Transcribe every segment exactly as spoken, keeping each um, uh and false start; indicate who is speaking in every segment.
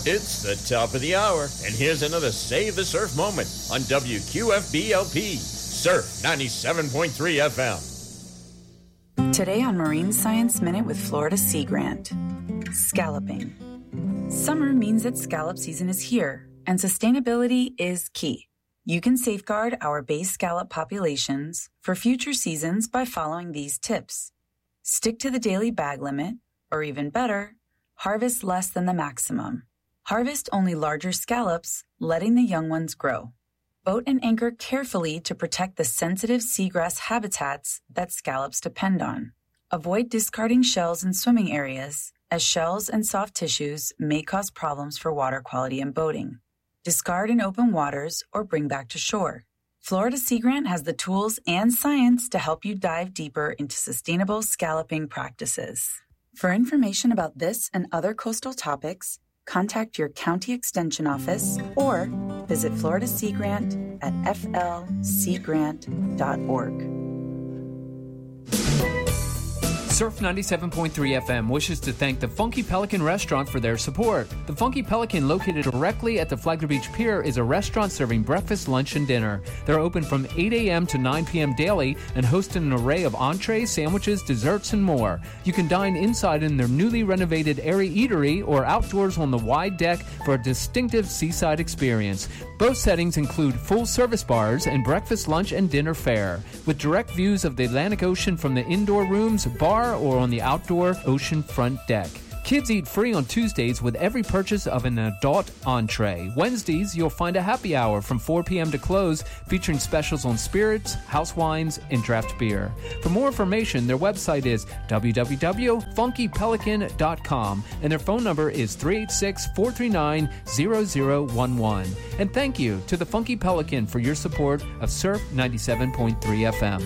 Speaker 1: It's the top of the hour, and here's another Save the Surf moment on W Q F B L P, Surf ninety-seven point three F M.
Speaker 2: Today on Marine Science Minute with Florida Sea Grant. Scalloping. Summer means that scallop season is here, and sustainability is key. You can safeguard our bay scallop populations for future seasons by following these tips. Stick to the daily bag limit, or even better, harvest less than the maximum. Harvest only larger scallops, letting the young ones grow. Boat and anchor carefully to protect the sensitive seagrass habitats that scallops depend on. Avoid discarding shells in swimming areas, as shells and soft tissues may cause problems for water quality in boating. Discard in open waters or bring back to shore. Florida Sea Grant has the tools and science to help you dive deeper into sustainable scalloping practices. For information about this and other coastal topics, contact your county extension office or visit Florida Sea Grant at f l sea grant dot org.
Speaker 3: Surf ninety-seven point three F M wishes to thank the Funky Pelican Restaurant for their support. The Funky Pelican, located directly at the Flagler Beach Pier, is a restaurant serving breakfast, lunch, and dinner. They're open from eight a.m. to nine p.m. daily and host an array of entrees, sandwiches, desserts, and more. You can dine inside in their newly renovated airy eatery or outdoors on the wide deck for a distinctive seaside experience. Both settings include full-service bars and breakfast, lunch, and dinner fare, with direct views of the Atlantic Ocean from the indoor rooms, bar, or on the outdoor ocean front deck. Kids eat free on Tuesdays with every purchase of an adult entree. Wednesdays, you'll find a happy hour from four p.m. to close, featuring specials on spirits, house wines, and draft beer. For more information, their website is w w w dot funky pelican dot com, and their phone number is three eight six, four three nine, zero zero one one. And thank you to the Funky Pelican for your support of Surf ninety-seven point three F M.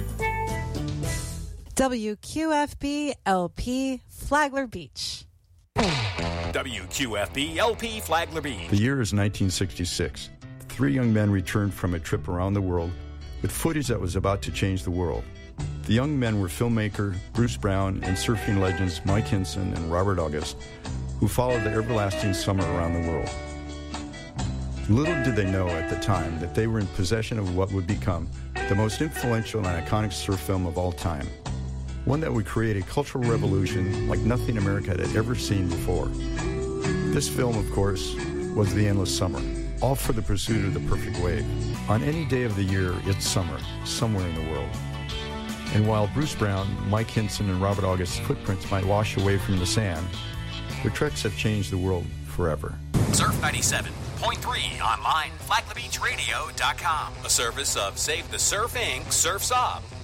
Speaker 4: W Q F B L P Flagler Beach.
Speaker 5: W Q F B L P Flagler Beach.
Speaker 6: The year is nineteen sixty-six. Three young men returned from a trip around the world with footage that was about to change the world. The young men were filmmaker Bruce Brown and surfing legends Mike Hinson and Robert August, who followed the everlasting summer around the world. Little did they know at the time that they were in possession of what would become the most influential and iconic surf film of all time. One that would create a cultural revolution like nothing America had ever seen before. This film, of course, was The Endless Summer, all for the pursuit of the perfect wave. On any day of the year, it's summer, somewhere in the world. And while Bruce Brown, Mike Hinson, and Robert August's footprints might wash away from the sand, their treks have changed the world forever.
Speaker 5: Surf ninety-seven point three online, flagler beach radio dot com. A service of Save the Surf Incorporated. Surf's Up.